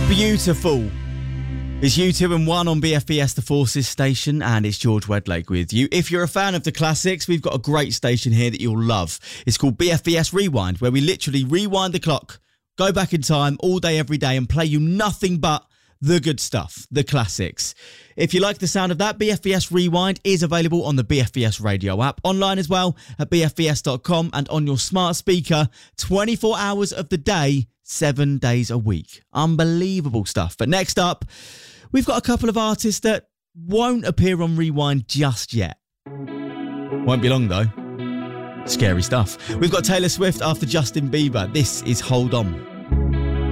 Beautiful. It's U2 and 1 on BFBS, the Forces station, and it's George Wedlake with you. If you're a fan of the classics, we've got a great station here that you'll love. It's called BFBS Rewind, where we literally rewind the clock, go back in time all day, every day, and play you nothing but the good stuff, the classics. If you like the sound of that, BFBS Rewind is available on the BFBS radio app, online as well at bfbs.com, and on your smart speaker 24 hours of the day, 7 days a week. Unbelievable stuff. But next up, we've got a couple of artists that won't appear on Rewind just yet. Won't be long though. Scary stuff. We've got Taylor Swift after Justin Bieber. This is Hold On.